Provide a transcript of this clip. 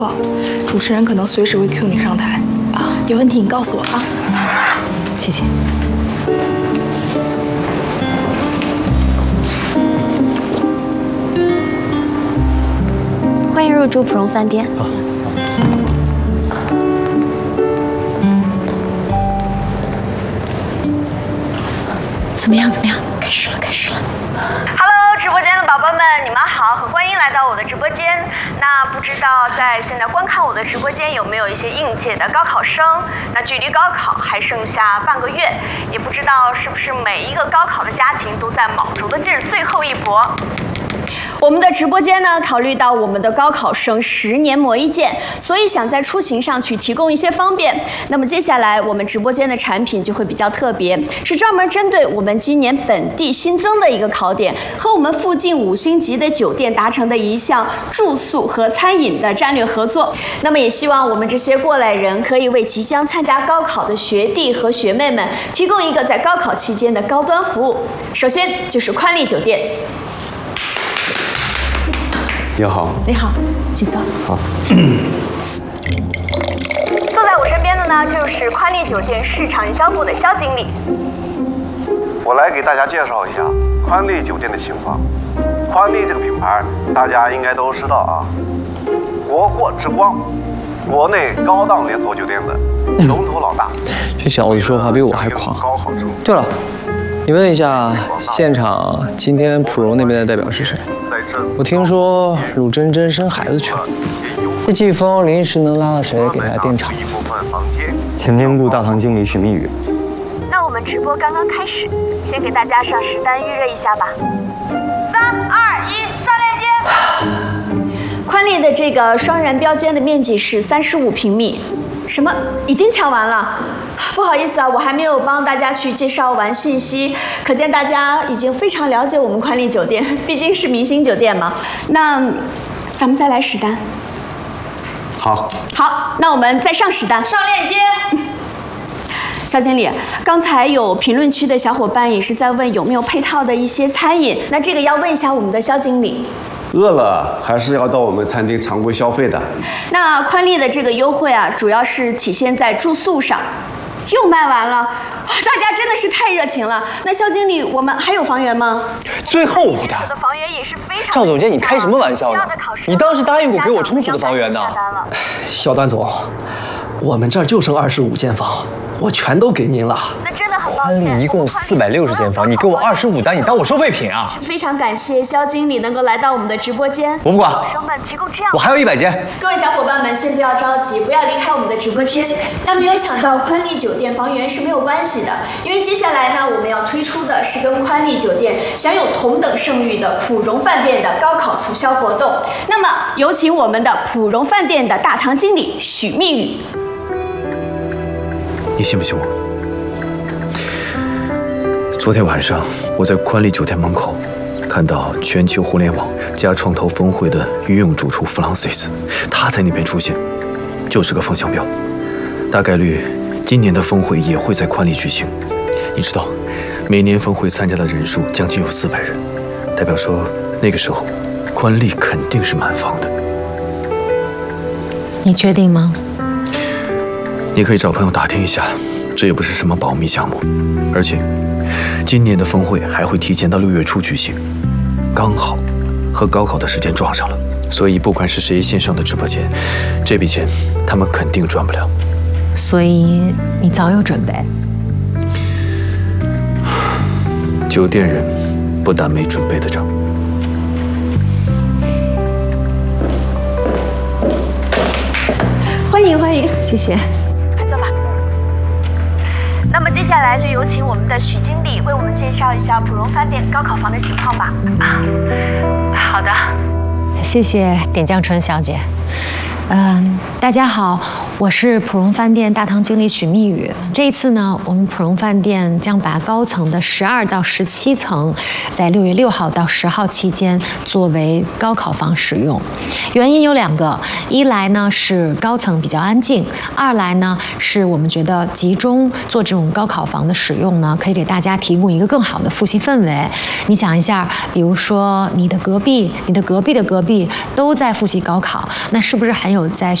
主持人可能随时会 Q 你上台啊，有问题你告诉我啊。 谢谢。 欢迎入住普荣饭店。 好。 怎么样？怎么样？开始了 ！Hello， 直播间的宝宝们，你们好，很欢迎来到我的直播间。那不知道在现在观看我的直播间有没有一些应届的高考生？那距离高考还剩下半个月，也不知道是不是每一个高考的家庭都在卯足了劲儿最后一搏。我们的直播间呢，考虑到我们的高考生10年磨一剑，所以想在出行上去提供一些方便。那么接下来我们直播间的产品就会比较特别，是专门针对我们今年本地新增的一个考点，和我们附近5星级的酒店达成的一项住宿和餐饮的战略合作。那么也希望我们这些过来人可以为即将参加高考的学弟和学妹们提供一个在高考期间的高端服务。首先就是宽丽酒店。 你好， 你好，请坐。 好。 坐在我身边的呢，就是宽丽酒店市场营销部的肖经理。 我来给大家介绍一下宽丽酒店的情况。宽丽这个品牌，大家应该都知道啊，国货之光，国内高档连锁酒店的龙头老大。 这小子说话比我还狂。对了，你问一下现场今天普荣那边的代表是谁？我听说鲁真真生孩子去了，这季风临时能拉到谁给他垫场？ 前天部大堂经理许蜜雨。 那我们直播刚刚开始，先给大家上实单预热一下吧。3、2、1，上链接。宽丽的这个双人标间的面积是35平米。什么？已经抢完了？不好意思啊，我还没有帮大家去介绍完信息，可见大家已经非常了解我们宽丽酒店，毕竟是明星酒店嘛。那咱们再来实单。 好， 那我们再上实单，上链接。肖经理，刚才有评论区的小伙伴也是在问有没有配套的一些餐饮，那这个要问一下我们的肖经理。 饿了还是要到我们餐厅常规消费的。 那宽丽的这个优惠啊，主要是体现在住宿上。又卖完了，大家真的是太热情了。那肖经理，我们还有房源吗？ 最后5单。赵总监，你开什么玩笑呢？你当时答应过给我充足的房源的。 肖段总，我们这儿就剩25间房，我全都给您了。 宽丽一共460间房，你给我25单，你当我收废品啊？ 非常感谢肖经理能够来到我们的直播间。 我不管，我还有100间。 各位小伙伴们，先不要着急，不要离开我们的直播间。那没有抢到宽丽酒店房源是没有关系的，因为接下来呢，我们要推出的是跟宽丽酒店享有同等盛誉的普荣饭店的高考促销活动。那么，有请我们的普荣饭店的大堂经理许蜜雨。 你信不信我？昨天晚上，我在宽丽酒店门口看到全球互联网加创投峰会的御用主厨 Francis， 他在那边出现，就是个风向标。大概率今年的峰会也会在宽丽举行。你知道，每年峰会参加的人数将近有400人，代表说那个时候宽丽肯定是满房的。 你确定吗？ 你可以找朋友打听一下，这也不是什么保密项目，而且今年的峰会还会提前到6月初举行，刚好和高考的时间撞上了，所以不管是谁线上的直播间，这笔钱他们肯定赚不了。 所以你早有准备。 酒店人不打没准备的仗。 欢迎欢迎， 谢谢。 快坐吧。那么接下来就有请我们的许经理为我们介绍一下普荣饭店高考房的情况吧。 好的，谢谢点将春小姐。大家好， 我是普荣饭店大堂经理许蜜雨。这一次呢，我们普荣饭店将把高层的12到17层，在6月6号到10号期间作为高考房使用。原因有2个，一来呢是高层比较安静，二来呢是我们觉得集中做这种高考房的使用呢，可以给大家提供一个更好的复习氛围。你想一下，比如说你的隔壁、你的隔壁的隔壁都在复习高考，那是不是很有在